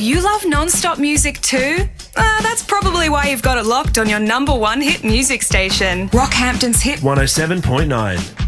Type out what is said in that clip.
you love non-stop music too? That's probably why you've got it locked on your #1 hit music station. Rockhampton's Hit 107.9.